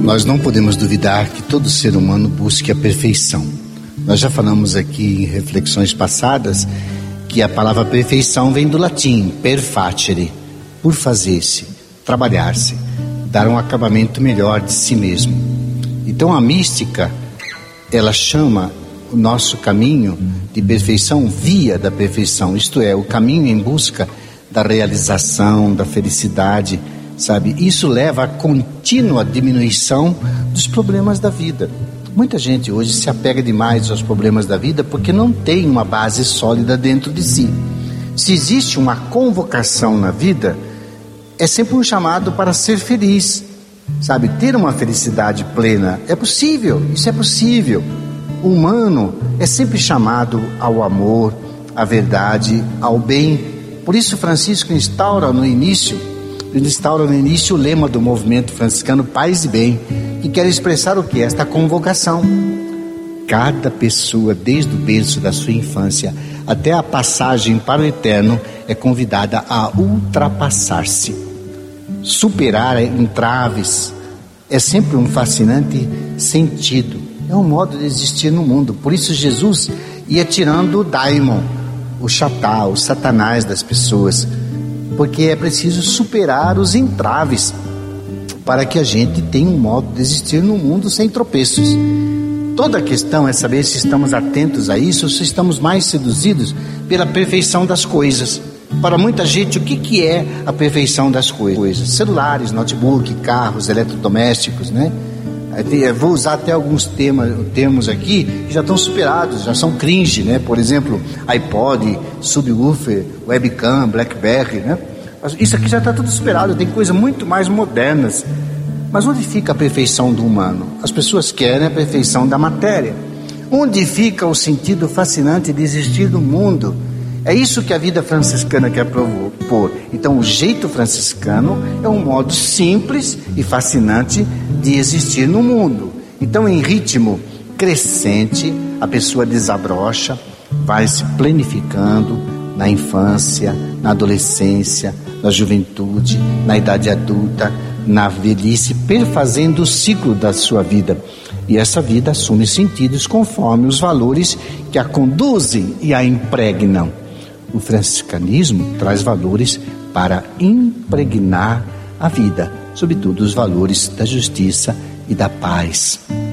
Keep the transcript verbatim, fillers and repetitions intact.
Nós não podemos duvidar que todo ser humano busque a perfeição. Nós já falamos aqui em reflexões passadas que a palavra perfeição vem do latim perfacere, por fazer-se, trabalhar-se, dar um acabamento melhor de si mesmo. Então a mística, ela chama o nosso caminho de perfeição via da perfeição, isto é, o caminho em busca da realização, da felicidade, sabe? Isso leva à contínua diminuição dos problemas da vida. Muita gente hoje se apega demais aos problemas da vida porque não tem uma base sólida dentro de si. Se existe uma convocação na vida, é sempre um chamado para ser feliz, sabe? Ter uma felicidade plena é possível, isso é possível. O humano é sempre chamado ao amor, à verdade, ao bem. Por isso Francisco instaura no início, ele instaura no início o lema do movimento franciscano Paz e Bem, que quer expressar o que? Esta convocação. Cada pessoa, desde o berço da sua infância até a passagem para o eterno, é convidada a ultrapassar-se. Superar entraves é sempre um fascinante sentido. É um modo de existir no mundo. Por isso Jesus ia tirando o daimon, o xatá, o satanás das pessoas, porque é preciso superar os entraves para que a gente tenha um modo de existir no mundo sem tropeços. Toda a questão é saber se estamos atentos a isso ou se estamos mais seduzidos pela perfeição das coisas. Para muita gente, o que, que é a perfeição das coisas? Celulares, notebook, carros, eletrodomésticos, né? Eu vou usar até alguns temas, termos aqui que já estão superados, já são cringe, né? Por exemplo, iPod, subwoofer, webcam, Blackberry, né? Isso aqui já está tudo superado, tem coisas muito mais modernas. Mas onde fica a perfeição do humano? As pessoas querem a perfeição da matéria. Onde fica o sentido fascinante de existir no mundo? É isso que a vida franciscana quer propor. Então o jeito franciscano é um modo simples e fascinante de existir no mundo. Então em ritmo crescente a pessoa desabrocha, vai se planificando na infância, na adolescência, na juventude, na idade adulta, na velhice, perfazendo o ciclo da sua vida. E essa vida assume sentidos conforme os valores que a conduzem e a impregnam. O franciscanismo traz valores para impregnar a vida, sobretudo os valores da justiça e da paz.